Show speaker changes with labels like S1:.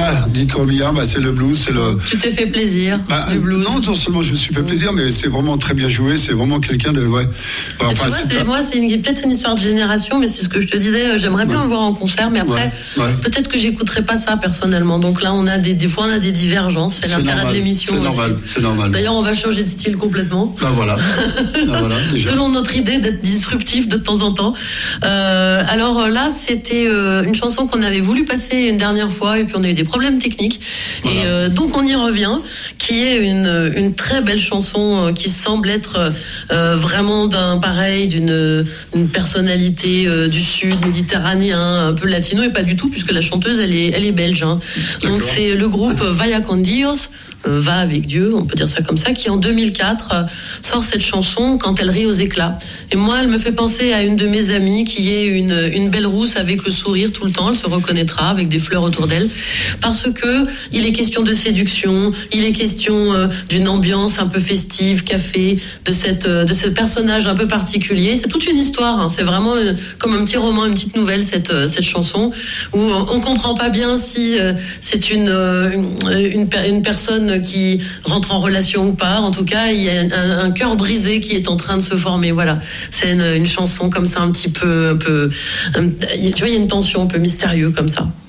S1: Dick Robillard, c'est le blues, c'est le...
S2: Tu t'es fait plaisir, du blues.
S1: Non seulement je me suis fait plaisir, mais c'est vraiment très bien joué, c'est vraiment quelqu'un de... Ouais.
S2: Enfin, moi, c'est peut-être une histoire de génération, mais c'est ce que je te disais, j'aimerais bien le voir en concert, mais après, peut-être que j'écouterai pas ça personnellement. Donc là, on a des fois, on a des divergences, c'est l'intérêt de l'émission.
S1: C'est normal.
S2: D'ailleurs, on va changer de style complètement.
S1: Voilà, déjà.
S2: Selon notre idée d'être disruptif de temps en temps. Alors là, c'était une chanson qu'on avait voulu passer une dernière fois, et puis on a eu des problèmes techniques. Voilà. Et donc on y revient, qui est une très belle chanson qui semble être vraiment d'une personnalité du sud méditerranéen, un peu latino, et pas du tout, puisque la chanteuse elle est belge. Hein. Donc c'est le groupe Vaya con Dios, va avec Dieu, on peut dire ça comme ça, qui en 2004 sort cette chanson Quand elle rit aux éclats. Et moi, elle me fait penser à une de mes amies qui est une belle rousse avec le sourire tout le temps, elle se reconnaîtra avec des fleurs autour d'elle, parce que il est question de séduction, il est question d'une ambiance un peu festive, café, de ce personnage un peu particulier. C'est toute une histoire, hein. C'est vraiment comme un petit roman, une petite nouvelle, cette chanson, où on comprend pas bien si c'est une personne qui rentre en relation ou pas. En tout cas, il y a un cœur brisé qui est en train de se former. Voilà, c'est une chanson comme ça, un petit peu, tu vois, il y a une tension un peu mystérieuse comme ça.